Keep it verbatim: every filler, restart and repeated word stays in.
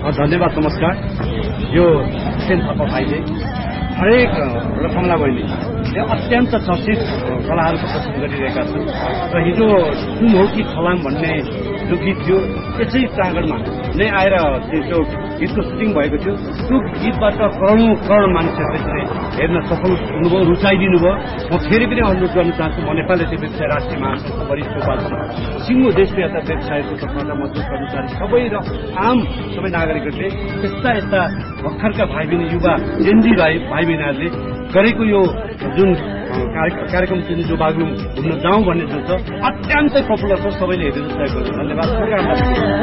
धन्यवाद, नमस्कार। यो सेन थापा भाइले हरेक र कमला बहिनी अत्यन्त चर्चित कलाहरूको प्रस्तुत गरिरहेका छन् र हिजो सुम हो कि फलाम भन्ने जो गीत थियो त्यसै प्राङ्गणमा नै आएर त्यो गीतको सुटिङ भएको थियो। त्यो गीतबाट करोडौँ करोड मानिसले त्यसरी हेर्न सफल हुनुभयो, रुचाइदिनु भयो। म फेरि पनि अनुरोध गर्न चाहन्छु, म नेपाली व्यवसाय राष्ट्रिय महासङ्घको वरिष्ठ उपाध्यक्ष सिङ्गो देशव्यापी व्यवसायको तर्फबाट मजदुर कर्मचारी सबै र आम सबै नागरिकहरूले यस्ता यस्ता भर्खरका भाइ बहिनी युवा जेन्जी भाइ भाइ बहिनीहरूले गरेको यो जुन कार्यक्रम चाहिँ जो बागलुङ घुम्न जाउँ भन्ने जुन छ अत्यन्तै पपुलर छ, सबैले हेरेर सहयोग गर्नु। धन्यवाद।